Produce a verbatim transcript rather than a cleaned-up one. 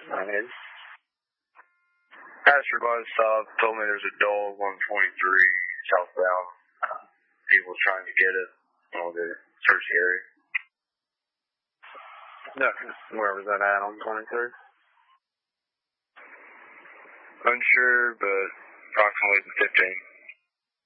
Ahead. Pastor Buzz Stop told me there's a Dole one twenty-three southbound. Uh, people trying to get it. I'll go search the area. No, where was that at on twenty-three? Unsure, but approximately fifteen.